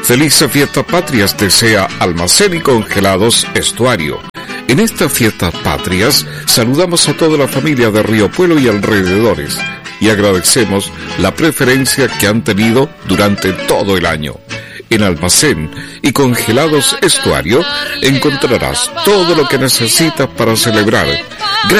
Felices Fiestas Patrias desea Almacén y Congelados Estuario. En estas Fiestas Patrias saludamos a toda la familia de Río Puelo y alrededores y agradecemos la preferencia que han tenido durante todo el año. En Almacén y Congelados Estuario encontrarás todo lo que necesitas para celebrar